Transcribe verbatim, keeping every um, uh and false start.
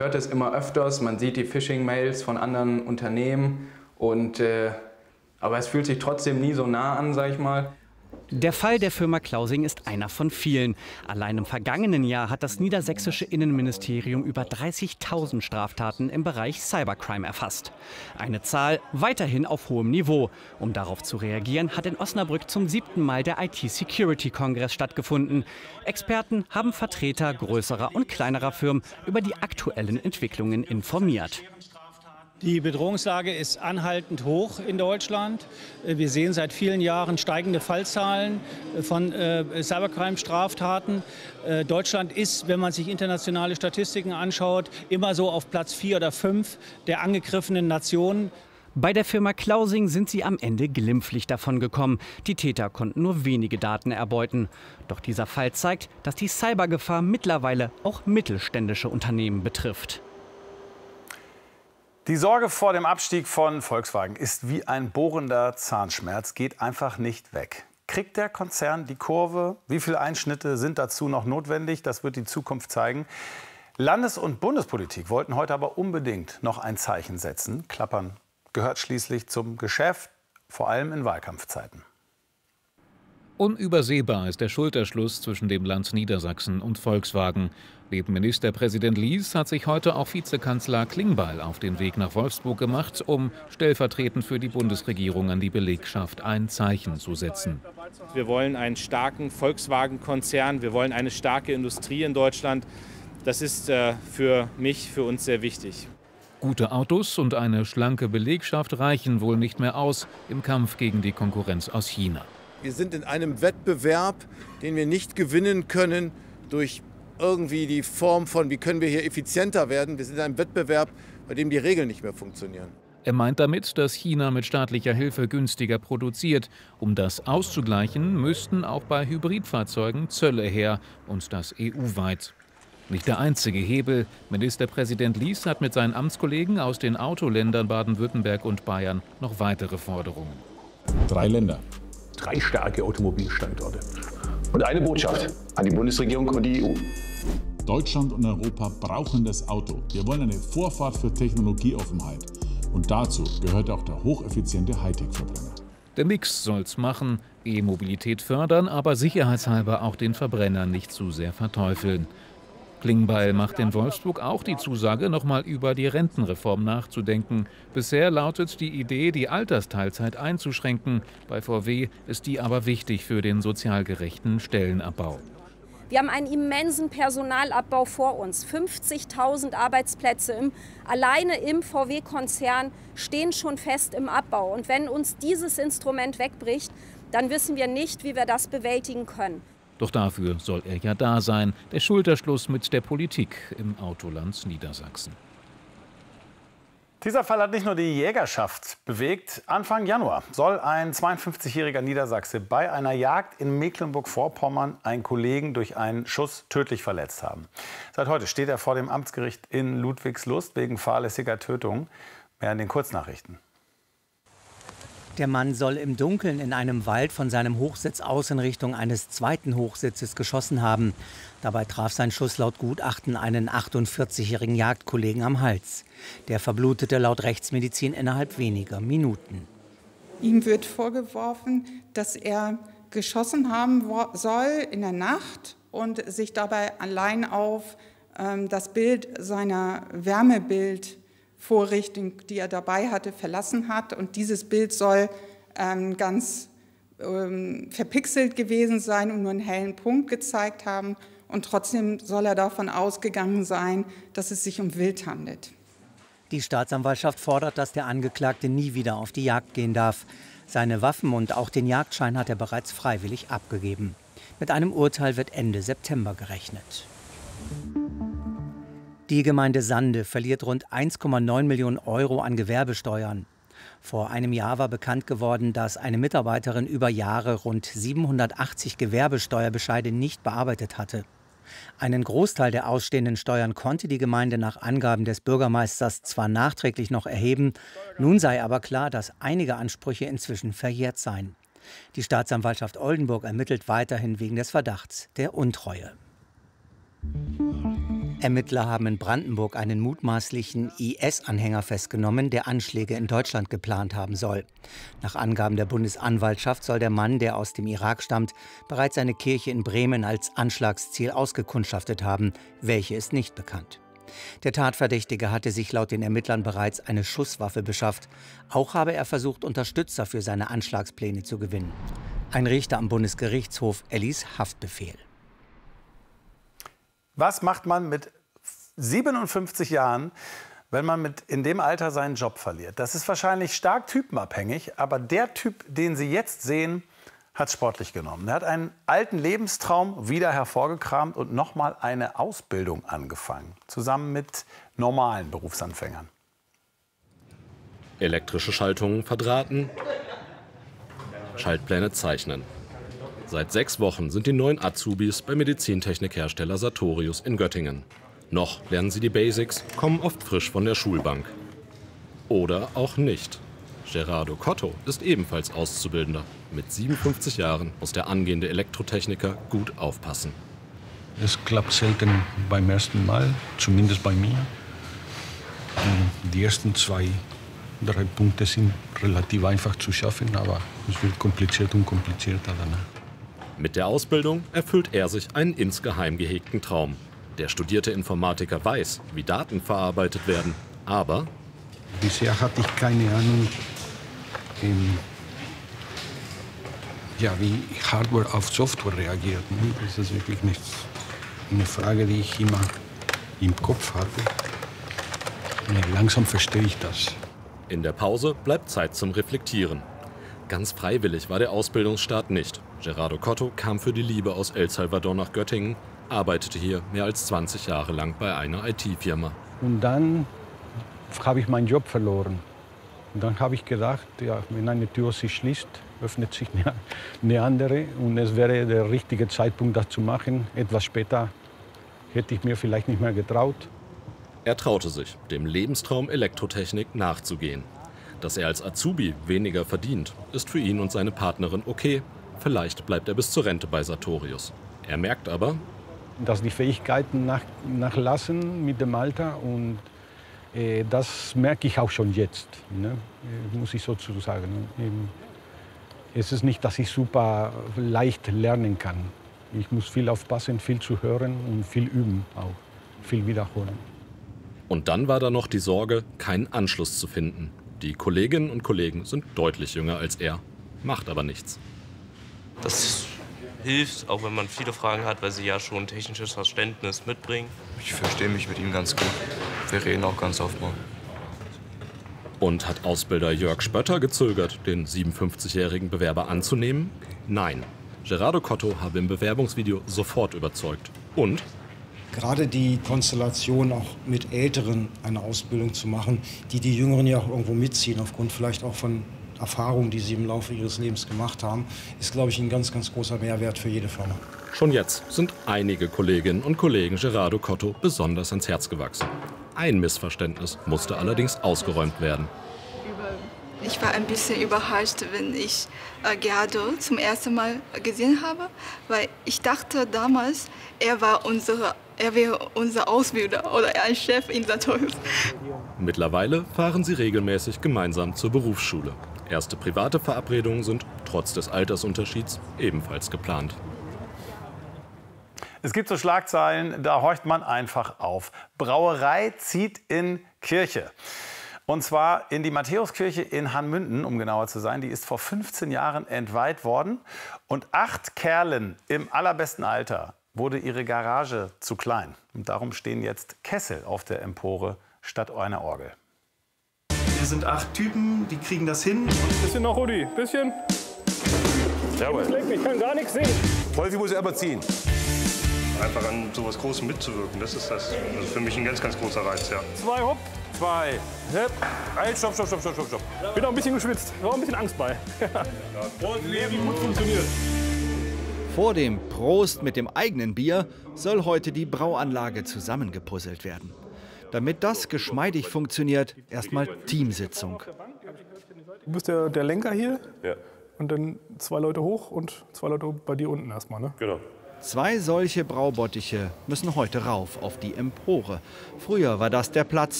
Man hört es immer öfters, man sieht die Phishing-Mails von anderen Unternehmen, und, äh, aber es fühlt sich trotzdem nie so nah an, sag ich mal. Der Fall der Firma Klausing ist einer von vielen. Allein im vergangenen Jahr hat das niedersächsische Innenministerium über dreißigtausend Straftaten im Bereich Cybercrime erfasst. Eine Zahl weiterhin auf hohem Niveau. Um darauf zu reagieren, hat in Osnabrück zum siebten Mal der I T-Security-Kongress stattgefunden. Experten haben Vertreter größerer und kleinerer Firmen über die aktuellen Entwicklungen informiert. Die Bedrohungslage ist anhaltend hoch in Deutschland. Wir sehen seit vielen Jahren steigende Fallzahlen von äh, Cybercrime-Straftaten. Äh, Deutschland ist, wenn man sich internationale Statistiken anschaut, immer so auf Platz vier oder fünf der angegriffenen Nationen. Bei der Firma Klausing sind sie am Ende glimpflich davongekommen. Die Täter konnten nur wenige Daten erbeuten. Doch dieser Fall zeigt, dass die Cybergefahr mittlerweile auch mittelständische Unternehmen betrifft. Die Sorge vor dem Abstieg von Volkswagen ist wie ein bohrender Zahnschmerz, geht einfach nicht weg. Kriegt der Konzern die Kurve? Wie viele Einschnitte sind dazu noch notwendig? Das wird die Zukunft zeigen. Landes- und Bundespolitik wollten heute aber unbedingt noch ein Zeichen setzen. Klappern gehört schließlich zum Geschäft, vor allem in Wahlkampfzeiten. Unübersehbar ist der Schulterschluss zwischen dem Land Niedersachsen und Volkswagen. Neben Ministerpräsident Lies hat sich heute auch Vizekanzler Klingbeil auf den Weg nach Wolfsburg gemacht, um stellvertretend für die Bundesregierung an die Belegschaft ein Zeichen zu setzen. Wir wollen einen starken Volkswagen-Konzern, wir wollen eine starke Industrie in Deutschland. Das ist äh, für mich, für uns sehr wichtig. Gute Autos und eine schlanke Belegschaft reichen wohl nicht mehr aus im Kampf gegen die Konkurrenz aus China. Wir sind in einem Wettbewerb, den wir nicht gewinnen können durch irgendwie die Form von, wie können wir hier effizienter werden. Wir sind in einem Wettbewerb, bei dem die Regeln nicht mehr funktionieren. Er meint damit, dass China mit staatlicher Hilfe günstiger produziert. Um das auszugleichen, müssten auch bei Hybridfahrzeugen Zölle her, und das E U-weit. Nicht der einzige Hebel. Ministerpräsident Lies hat mit seinen Amtskollegen aus den Autoländern Baden-Württemberg und Bayern noch weitere Forderungen. Drei Länder. Drei starke Automobilstandorte. Und eine Botschaft an die Bundesregierung und die E U. Deutschland und Europa brauchen das Auto. Wir wollen eine Vorfahrt für Technologieoffenheit. Und dazu gehört auch der hocheffiziente Hightech-Verbrenner. Der Mix soll's machen, E-Mobilität fördern, aber sicherheitshalber auch den Verbrenner nicht zu sehr verteufeln. Klingbeil macht in Wolfsburg auch die Zusage, noch mal über die Rentenreform nachzudenken. Bisher lautet die Idee, die Altersteilzeit einzuschränken. Bei V W ist die aber wichtig für den sozial gerechten Stellenabbau. Wir haben einen immensen Personalabbau vor uns. fünfzigtausend Arbeitsplätze im, alleine im V W-Konzern stehen schon fest im Abbau. Und wenn uns dieses Instrument wegbricht, dann wissen wir nicht, wie wir das bewältigen können. Doch dafür soll er ja da sein, der Schulterschluss mit der Politik im Autoland Niedersachsen. Dieser Fall hat nicht nur die Jägerschaft bewegt. Anfang Januar soll ein zweiundfünfzigjähriger Niedersachse bei einer Jagd in Mecklenburg-Vorpommern einen Kollegen durch einen Schuss tödlich verletzt haben. Seit heute steht er vor dem Amtsgericht in Ludwigslust wegen fahrlässiger Tötung. Mehr in den Kurznachrichten. Der Mann soll im Dunkeln in einem Wald von seinem Hochsitz aus in Richtung eines zweiten Hochsitzes geschossen haben. Dabei traf sein Schuss laut Gutachten einen achtundvierzigjährigen Jagdkollegen am Hals. Der verblutete laut Rechtsmedizin innerhalb weniger Minuten. Ihm wird vorgeworfen, dass er geschossen haben soll in der Nacht und sich dabei allein auf ähm, das Bild seiner Wärmebild Vorrichtung, die er dabei hatte, verlassen hat. Und dieses Bild soll ähm, ganz ähm, verpixelt gewesen sein und nur einen hellen Punkt gezeigt haben. Und trotzdem soll er davon ausgegangen sein, dass es sich um Wild handelt. Die Staatsanwaltschaft fordert, dass der Angeklagte nie wieder auf die Jagd gehen darf. Seine Waffen und auch den Jagdschein hat er bereits freiwillig abgegeben. Mit einem Urteil wird Ende September gerechnet. Die Gemeinde Sande verliert rund eins Komma neun Millionen Euro an Gewerbesteuern. Vor einem Jahr war bekannt geworden, dass eine Mitarbeiterin über Jahre rund siebenhundertachtzig Gewerbesteuerbescheide nicht bearbeitet hatte. Einen Großteil der ausstehenden Steuern konnte die Gemeinde nach Angaben des Bürgermeisters zwar nachträglich noch erheben, nun sei aber klar, dass einige Ansprüche inzwischen verjährt seien. Die Staatsanwaltschaft Oldenburg ermittelt weiterhin wegen des Verdachts der Untreue. Ermittler haben in Brandenburg einen mutmaßlichen I S-Anhänger festgenommen, der Anschläge in Deutschland geplant haben soll. Nach Angaben der Bundesanwaltschaft soll der Mann, der aus dem Irak stammt, bereits eine Kirche in Bremen als Anschlagsziel ausgekundschaftet haben. Welche ist nicht bekannt. Der Tatverdächtige hatte sich laut den Ermittlern bereits eine Schusswaffe beschafft. Auch habe er versucht, Unterstützer für seine Anschlagspläne zu gewinnen. Ein Richter am Bundesgerichtshof erließ Haftbefehl. Was macht man mit siebenundfünfzig Jahren, wenn man mit in dem Alter seinen Job verliert? Das ist wahrscheinlich stark typenabhängig, aber der Typ, den Sie jetzt sehen, hat es sportlich genommen. Er hat einen alten Lebenstraum wieder hervorgekramt und noch mal eine Ausbildung angefangen, zusammen mit normalen Berufsanfängern. Elektrische Schaltungen verdrahten, Schaltpläne zeichnen. Seit sechs Wochen sind die neuen Azubis beim Medizintechnikhersteller Sartorius in Göttingen. Noch lernen sie die Basics, kommen oft frisch von der Schulbank. Oder auch nicht. Gerardo Cotto ist ebenfalls Auszubildender. Mit siebenundfünfzig Jahren muss der angehende Elektrotechniker gut aufpassen. Es klappt selten beim ersten Mal, zumindest bei mir. Die ersten zwei, drei Punkte sind relativ einfach zu schaffen, aber es wird kompliziert und komplizierter danach. Mit der Ausbildung erfüllt er sich einen insgeheim gehegten Traum. Der studierte Informatiker weiß, wie Daten verarbeitet werden, aber bisher hatte ich keine Ahnung, ähm, ja, wie Hardware auf Software reagiert. Das ist wirklich nicht eine Frage, die ich immer im Kopf hatte. Und langsam verstehe ich das. In der Pause bleibt Zeit zum Reflektieren. Ganz freiwillig war der Ausbildungsstart nicht. Gerardo Cotto kam für die Liebe aus El Salvador nach Göttingen, arbeitete hier mehr als zwanzig Jahre lang bei einer I T-Firma. Und dann habe ich meinen Job verloren. Und dann habe ich gedacht, ja, wenn eine Tür sich schließt, öffnet sich eine, eine andere. Und es wäre der richtige Zeitpunkt, das zu machen. Etwas später hätte ich mir vielleicht nicht mehr getraut. Er traute sich, dem Lebenstraum Elektrotechnik nachzugehen. Dass er als Azubi weniger verdient, ist für ihn und seine Partnerin okay. Vielleicht bleibt er bis zur Rente bei Sartorius. Er merkt aber, dass die Fähigkeiten nach, nachlassen mit dem Alter. Und äh, das merke ich auch schon jetzt, ne? Muss ich sozusagen sagen. Ne? Es ist nicht, dass ich super leicht lernen kann. Ich muss viel aufpassen, viel zu hören und viel üben, auch viel wiederholen. Und dann war da noch die Sorge, keinen Anschluss zu finden. Die Kolleginnen und Kollegen sind deutlich jünger als er, macht aber nichts. Das hilft, auch wenn man viele Fragen hat, weil sie ja schon technisches Verständnis mitbringen. Ich verstehe mich mit ihm ganz gut. Wir reden auch ganz oft mal. Und hat Ausbilder Jörg Spötter gezögert, den siebenundfünfzigjährigen Bewerber anzunehmen? Nein. Gerardo Cotto habe im Bewerbungsvideo sofort überzeugt. Und gerade die Konstellation, auch mit Älteren eine Ausbildung zu machen, die die Jüngeren ja auch irgendwo mitziehen, aufgrund vielleicht auch von Erfahrungen, die sie im Laufe ihres Lebens gemacht haben, ist, glaube ich, ein ganz, ganz großer Mehrwert für jede Firma. Schon jetzt sind einige Kolleginnen und Kollegen Gerardo Cotto besonders ans Herz gewachsen. Ein Missverständnis musste allerdings ausgeräumt werden. Ich war ein bisschen überrascht, wenn ich äh, Gerardo zum ersten Mal gesehen habe, weil ich dachte damals, er war unsere, er wäre unser Ausbilder oder ein Chef in Sartorius. Mittlerweile fahren sie regelmäßig gemeinsam zur Berufsschule. Erste private Verabredungen sind trotz des Altersunterschieds ebenfalls geplant. Es gibt so Schlagzeilen, da horcht man einfach auf. Brauerei zieht in Kirche. Und zwar in die Matthäuskirche in Hanmünden, um genauer zu sein. Die ist vor fünfzehn Jahren entweiht worden. Und acht Kerlen im allerbesten Alter wurde ihre Garage zu klein. Und darum stehen jetzt Kessel auf der Empore statt einer Orgel. Wir sind acht Typen, die kriegen das hin. Bisschen noch, Rudi, bisschen. Jawohl. Ich kann gar nichts sehen. Wolfi muss aber ziehen. Einfach an sowas Großem mitzuwirken, das ist das. Das ist für mich ein ganz, ganz großer Reiz, ja. Zwei, hopp. Zwei. Hopp. Eins, stopp, stopp, stopp, stopp, stopp, stopp. Bin auch ein bisschen geschwitzt, war ein bisschen Angst bei. Und wie gut funktioniert. Vor dem Prost mit dem eigenen Bier soll heute die Brauanlage zusammengepuzzelt werden. Damit das geschmeidig funktioniert, erstmal Teamsitzung. Du bist der, der Lenker hier? Ja. Und dann zwei Leute hoch und zwei Leute bei dir unten erstmal, ne? Genau. Zwei solche Braubottiche müssen heute rauf auf die Empore. Früher war das der Platz,